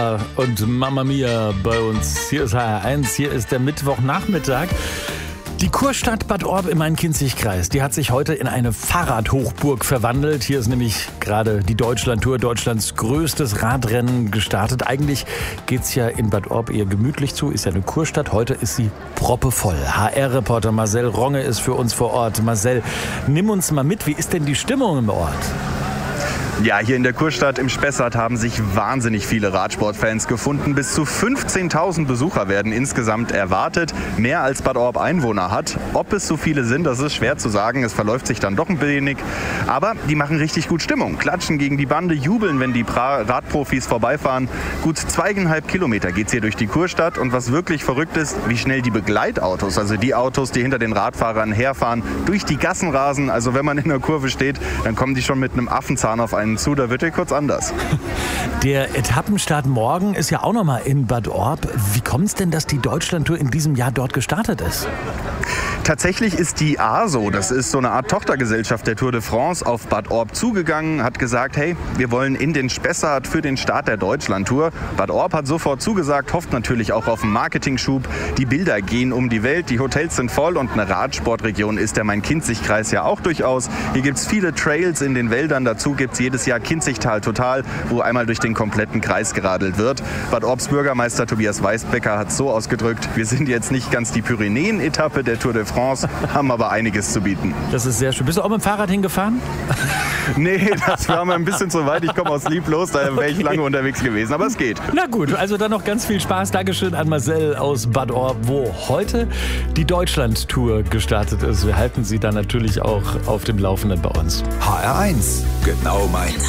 Und Mamma Mia bei uns. Hier ist HR1, hier ist der Mittwochnachmittag. Die Kurstadt Bad Orb im Main-Kinzig-Kreis, die hat sich heute in eine Fahrradhochburg verwandelt. Hier ist nämlich gerade die Deutschlandtour, Deutschlands größtes Radrennen, gestartet. Eigentlich geht's ja in Bad Orb eher gemütlich zu, ist ja eine Kurstadt. Heute ist sie proppevoll. HR-Reporter Marcel Ronge ist für uns vor Ort. Marcel, nimm uns mal mit, wie ist denn die Stimmung im Ort? Ja, hier in der Kurstadt im Spessart haben sich wahnsinnig viele Radsportfans gefunden. Bis zu 15.000 Besucher werden insgesamt erwartet. Mehr als Bad Orb Einwohner hat. Ob es so viele sind, das ist schwer zu sagen. Es verläuft sich dann doch ein wenig. Aber die machen richtig gut Stimmung. Klatschen gegen die Bande, jubeln, wenn die Radprofis vorbeifahren. Gut 2,5 Kilometer geht's hier durch die Kurstadt. Und was wirklich verrückt ist, wie schnell die Begleitautos, also die Autos, die hinter den Radfahrern herfahren, durch die Gassen rasen. Also wenn man in der Kurve steht, dann kommen die schon mit einem Affenzahn auf einen zu, da wird er kurz anders. Der Etappenstart morgen ist ja auch nochmal in Bad Orb. Wie kommt es denn, dass die Deutschlandtour in diesem Jahr dort gestartet ist? Tatsächlich ist die ASO, das ist so eine Art Tochtergesellschaft der Tour de France, auf Bad Orb zugegangen, hat gesagt, hey, wir wollen in den Spessart für den Start der Deutschlandtour. Bad Orb hat sofort zugesagt, hofft natürlich auch auf einen Marketingschub. Die Bilder gehen um die Welt, die Hotels sind voll und eine Radsportregion ist der Main-Kinzig-Kreis ja auch durchaus. Hier gibt es viele Trails in den Wäldern, dazu gibt es jedes Jahr Kinzigtal Total, wo einmal durch den kompletten Kreis geradelt wird. Bad Orbs Bürgermeister Tobias Weisbecker hat so ausgedrückt, wir sind jetzt nicht ganz die Pyrenäen-Etappe der Tour de France, haben aber einiges zu bieten. Das ist sehr schön. Bist du auch mit dem Fahrrad hingefahren? Nee, das war mir ein bisschen zu weit. Ich komme aus Lieblos, da wäre ich lange unterwegs gewesen, aber es geht. Na gut, also dann noch ganz viel Spaß. Dankeschön an Marcel aus Bad Orb, wo heute die Deutschlandtour gestartet ist. Wir halten Sie dann natürlich auch auf dem Laufenden bei uns. HR1, genau meins.